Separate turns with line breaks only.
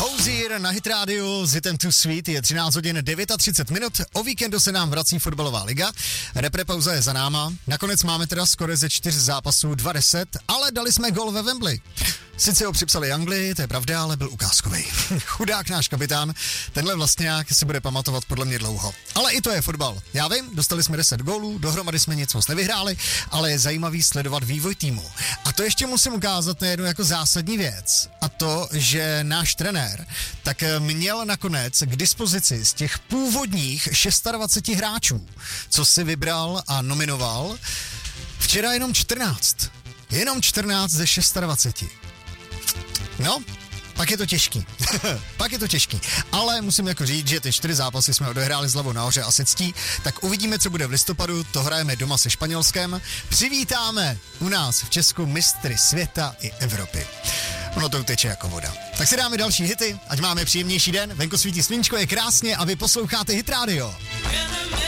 Hozier na Hit Radio s hitem Too Sweet, je 13 hodin 39 minut, o víkendu se nám vrací fotbalová liga, repre pauza je za náma, nakonec máme teda skoro ze 4 zápasů 2-10, ale dali jsme gól ve Wembley. Sice ho připsali Anglii, to je pravda, ale byl ukázkový. Chudák náš kapitán, tenhle vlastňák si bude pamatovat podle mě dlouho. Ale i to je fotbal. Já vím, dostali jsme 10 gólů, dohromady jsme nic moc nevyhráli, ale je zajímavý sledovat vývoj týmu. A to ještě musím ukázat na jednu jako zásadní věc. A to, že náš trenér tak měl nakonec k dispozici z těch původních 26 hráčů, co si vybral a nominoval, včera jenom 14. Jenom 14 ze 26. No, pak je to těžký. Pak je to těžký. Ale musím jako říct, že ty 4 zápasy jsme odehráli z Lavou nahoře a se ctí, tak uvidíme, co bude v listopadu, to hrajeme doma se Španělskem. Přivítáme u nás v Česku mistry světa i Evropy. Ono to uteče jako voda. Tak si dáme další hity, ať máme příjemnější den, venku svítí sluníčko, je krásně a vy posloucháte Hit Radio.